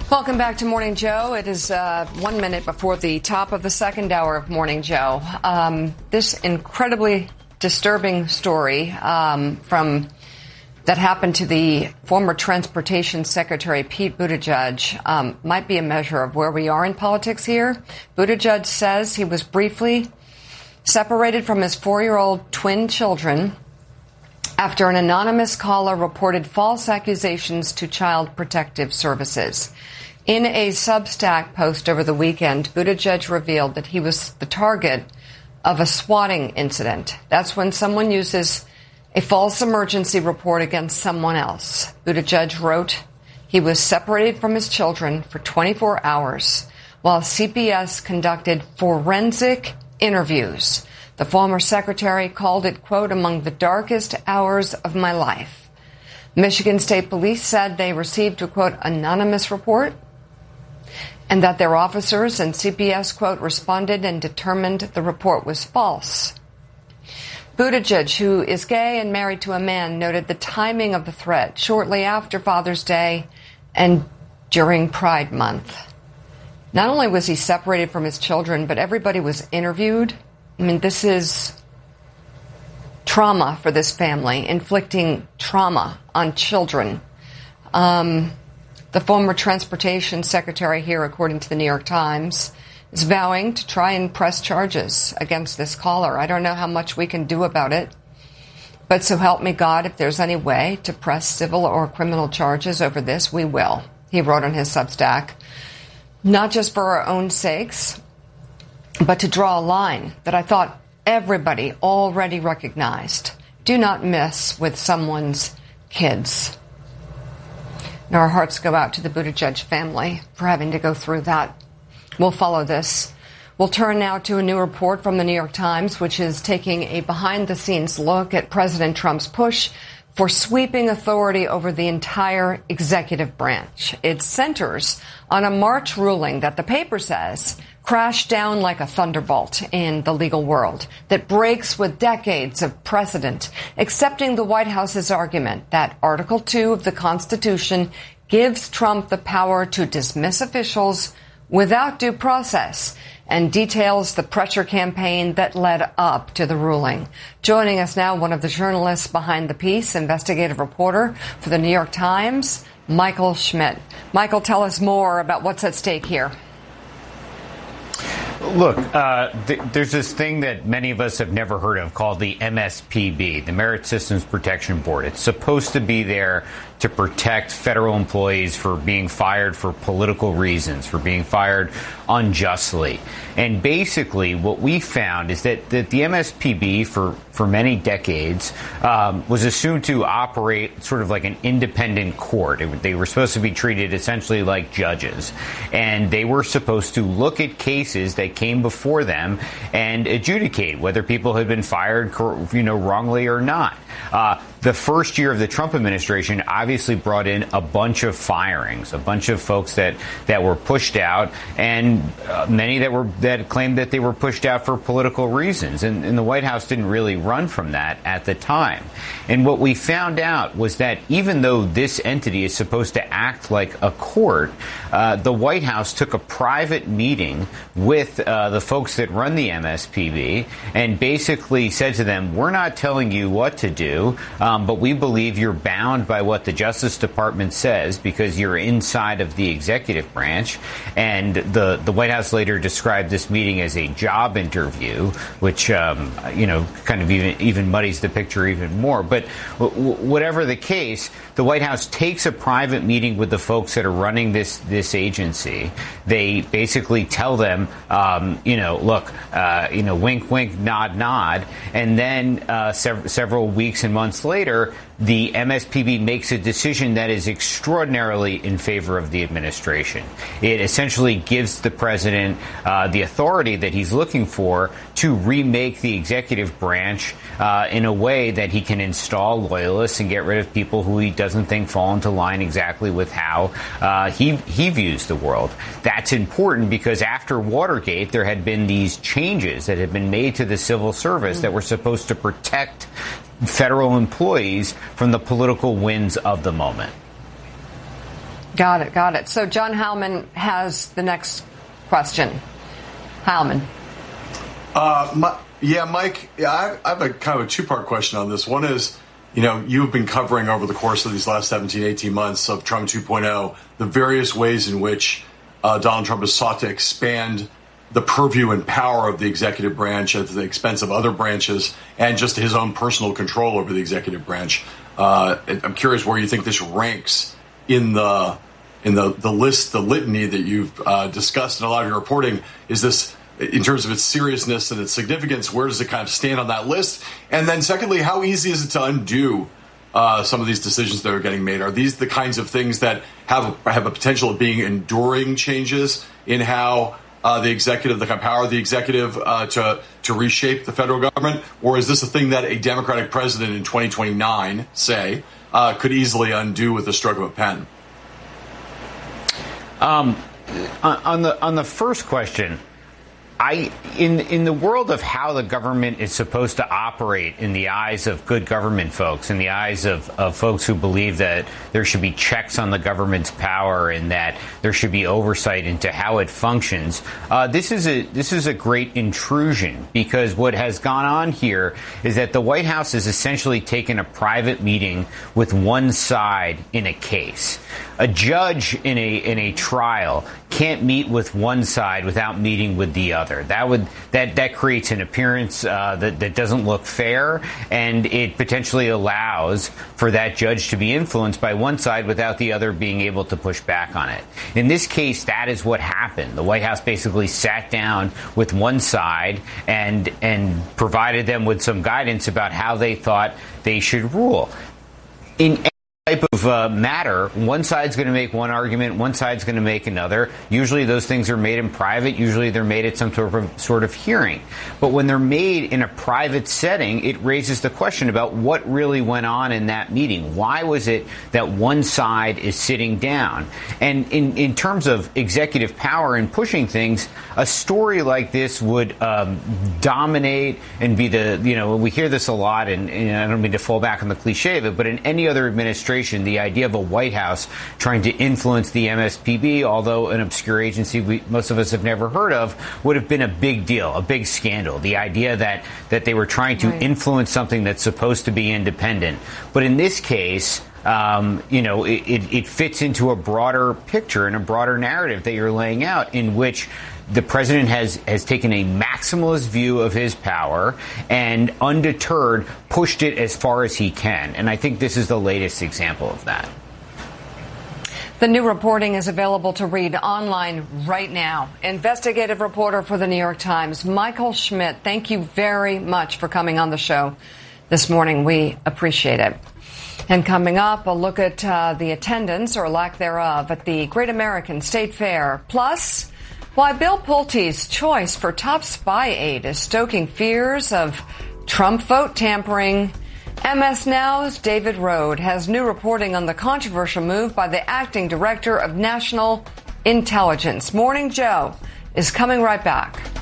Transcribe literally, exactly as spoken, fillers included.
Welcome back to Morning Joe. It is uh, one minute before the top of the second hour of Morning Joe. Um, this incredibly disturbing story um, from that happened to the former Transportation Secretary Pete Buttigieg um, might be a measure of where we are in politics here. Buttigieg says he was briefly separated from his four-year-old twin children after an anonymous caller reported false accusations to Child Protective Services. In a Substack post over the weekend, Buttigieg revealed that he was the target of a swatting incident. That's when someone uses a false emergency report against someone else. Buttigieg wrote he was separated from his children for twenty-four hours while C B S conducted forensic interviews. The former secretary called it, quote, among the darkest hours of my life. Michigan State Police said they received a, quote, anonymous report and that their officers and C B S, quote, responded and determined the report was false. Buttigieg, who is gay and married to a man, noted the timing of the threat shortly after Father's Day and during Pride Month. Not only was he separated from his children, but everybody was interviewed. I mean, this is trauma for this family, inflicting trauma on children. Um, the former transportation secretary here, according to the New York Times, is vowing to try and press charges against this caller. I don't know how much we can do about it, but so help me God, if there's any way to press civil or criminal charges over this, we will. He wrote on his Substack, not just for our own sakes, but to draw a line that I thought everybody already recognized. Do not mess with someone's kids. And our hearts go out to the Buttigieg family for having to go through that. We'll follow this. We'll turn now to a new report from the New York Times, which is taking a behind-the-scenes look at President Trump's push for sweeping authority over the entire executive branch. It centers on a March ruling that the paper says crashed down like a thunderbolt in the legal world, that breaks with decades of precedent, accepting the White House's argument that Article two of the Constitution gives Trump the power to dismiss officials without due process, and details the pressure campaign that led up to the ruling. Joining us now, one of the journalists behind the piece, investigative reporter for the New York Times, Michael Schmidt. Michael, tell us more about what's at stake here. Look, uh, th- there's this thing that many of us have never heard of called the M S P B, the Merit Systems Protection Board. It's supposed to be there to protect federal employees for being fired for political reasons, for being fired unjustly. And basically what we found is that, that the M S P B for, for many decades um, was assumed to operate sort of like an independent court. It, they were supposed to be treated essentially like judges. And they were supposed to look at cases that came before them and adjudicate whether people had been fired, you know, wrongly or not. Uh, the first year of the Trump administration obviously brought in a bunch of firings, a bunch of folks that, that were pushed out, and uh, many that were that claimed that they were pushed out for political reasons. And, and the White House didn't really run from that at the time. And what we found out was that even though this entity is supposed to act like a court, uh, the White House took a private meeting with uh, the folks that run the M S P B and basically said to them, we're not telling you what to do, um, but we believe you're bound by what the Justice Department says because you're inside of the executive branch. And the, the White House later described this meeting as a job interview, which, um, you know, kind of even, even muddies the picture even more. But w- whatever the case, the White House takes a private meeting with the folks that are running this, this agency. They basically tell them, um, you know, look, uh, you know, wink, wink, nod, nod. And then uh, sev- several weeks and months later, the M S P B makes a decision that is extraordinarily in favor of the administration. It essentially gives the president uh, the authority that he's looking for to remake the executive branch uh, in a way that he can install loyalists and get rid of people who he doesn't think fall into line exactly with how uh, he, he views the world. That's important because after Watergate, there had been these changes that had been made to the civil service mm. that were supposed to protect federal employees from the political winds of the moment. Got it. Got it. So John Heilemann has the next question. Heilemann. Uh, my, yeah, Mike, yeah, I, I have a kind of a two-part question on this. One is, you know, you've been covering over the course of these last seventeen, eighteen months of Trump two point oh, the various ways in which uh, Donald Trump has sought to expand the purview and power of the executive branch at the expense of other branches and just his own personal control over the executive branch. Uh, I'm curious where you think this ranks in the in the, the list, the litany that you've uh, discussed in a lot of your reporting. Is this, in terms of its seriousness and its significance, where does it kind of stand on that list? And then secondly, how easy is it to undo uh, some of these decisions that are getting made? Are these the kinds of things that have a, have a potential of being enduring changes in how uh, the executive, the kind of power of the executive uh, to, to reshape the federal government? Or is this a thing that a Democratic president in twenty twenty-nine, say, uh, could easily undo with the stroke of a pen? Um, on the on the first question, I in in the world of how the government is supposed to operate in the eyes of good government folks, in the eyes of, of folks who believe that there should be checks on the government's power and that there should be oversight into how it functions, uh, this is a this is a great intrusion, because what has gone on here is that the White House has essentially taken a private meeting with one side in a case. A judge in a in a trial can't meet with one side without meeting with the other. That would that that creates an appearance uh, that that doesn't look fair, and it potentially allows for that judge to be influenced by one side without the other being able to push back on it. In this case, that is what happened. The White House basically sat down with one side and and provided them with some guidance about how they thought they should rule. In type of uh, matter, one side's going to make one argument, one side's going to make another. Usually those things are made in private. Usually they're made at some sort of, sort of hearing. But when they're made in a private setting, it raises the question about what really went on in that meeting. Why was it that one side is sitting down? And in, in terms of executive power and pushing things, a story like this would um, dominate and be the, you know, we hear this a lot, and, and I don't mean to fall back on the cliche of it, but in any other administration, the idea of a White House trying to influence the M S P B, although an obscure agency we, most of us have never heard of, would have been a big deal, a big scandal. The idea that, that they were trying to right. influence something that's supposed to be independent. But in this case, Um, you know, it, it, it fits into a broader picture and a broader narrative that you're laying out, in which the president has, has taken a maximalist view of his power and, undeterred, pushed it as far as he can. And I think this is the latest example of that. The new reporting is available to read online right now. Investigative reporter for the New York Times, Michael Schmidt, thank you very much for coming on the show this morning. We appreciate it. And coming up, a look at uh, the attendance, or lack thereof, at the Great American State Fair. Plus, why Bill Pulte's choice for top spy aide is stoking fears of Trump vote tampering. M S Now's David Rode has new reporting on the controversial move by the acting director of National Intelligence. Morning Joe is coming right back.